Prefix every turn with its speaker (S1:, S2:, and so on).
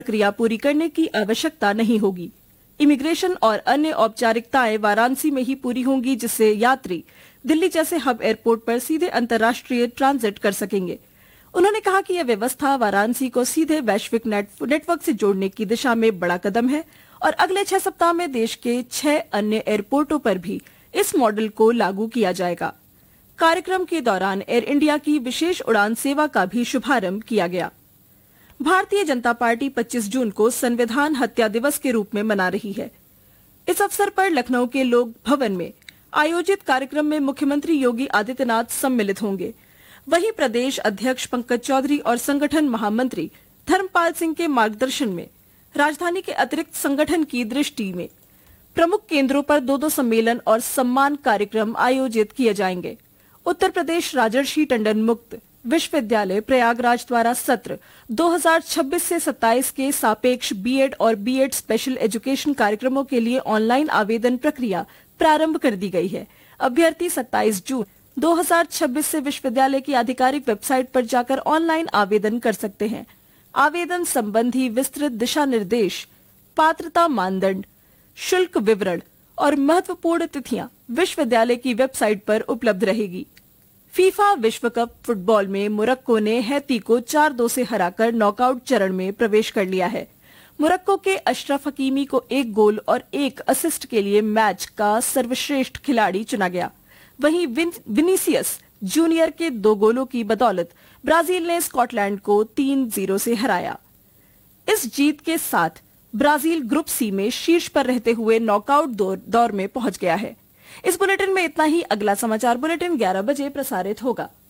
S1: प्रक्रिया पूरी करने की आवश्यकता नहीं होगी। इमिग्रेशन और अन्य औपचारिकताएं वाराणसी में ही पूरी होंगी, जिससे यात्री दिल्ली जैसे हब एयरपोर्ट पर सीधे अंतर्राष्ट्रीय ट्रांजिट कर सकेंगे। उन्होंने कहा कि यह व्यवस्था वाराणसी को सीधे वैश्विक नेटवर्क से जोड़ने की दिशा में बड़ा कदम है और अगले 6 सप्ताह में देश के 6 अन्य एयरपोर्टों पर भी इस मॉडल को लागू किया जाएगा। कार्यक्रम के दौरान एयर इंडिया की विशेष उड़ान सेवा का भी शुभारंभ किया गया। भारतीय जनता पार्टी 25 जून को संविधान हत्या दिवस के रूप में मना रही है। इस अवसर पर लखनऊ के लोक भवन में आयोजित कार्यक्रम में मुख्यमंत्री योगी आदित्यनाथ सम्मिलित होंगे। वहीं प्रदेश अध्यक्ष पंकज चौधरी और संगठन महामंत्री धर्मपाल सिंह के मार्गदर्शन में राजधानी के अतिरिक्त संगठन की दृष्टि में प्रमुख केंद्रों पर 2-2 सम्मेलन और सम्मान कार्यक्रम आयोजित किए जाएंगे। उत्तर प्रदेश राजर्षि टंडन मुक्त विश्वविद्यालय प्रयागराज द्वारा सत्र 2026 से 27 के सापेक्ष बीएड और बीएड स्पेशल एजुकेशन कार्यक्रमों के लिए ऑनलाइन आवेदन प्रक्रिया प्रारंभ कर दी गई है। अभ्यर्थी 27 जून 2026 से विश्वविद्यालय की आधिकारिक वेबसाइट पर जाकर ऑनलाइन आवेदन कर सकते हैं। आवेदन संबंधी विस्तृत दिशा निर्देश, पात्रता मानदंड, शुल्क विवरण और महत्वपूर्ण तिथियां विश्वविद्यालय की वेबसाइट पर उपलब्ध रहेगी। फीफा विश्व कप फुटबॉल में मोरक्को ने हैती को 4-2 से हराकर नॉकआउट चरण में प्रवेश कर लिया है। मोरक्को के अशरफ हकीमी को 1 गोल और 1 असिस्ट के लिए मैच का सर्वश्रेष्ठ खिलाड़ी चुना गया। वहीं विनीसियस जूनियर के 2 गोलों की बदौलत ब्राजील ने स्कॉटलैंड को 3-0 से हराया। इस जीत के साथ ब्राजील ग्रुप सी में शीर्ष पर रहते हुए नॉकआउट दौर में पहुंच गया है। इस बुलेटिन में इतना ही। अगला समाचार बुलेटिन 11 बजे प्रसारित होगा।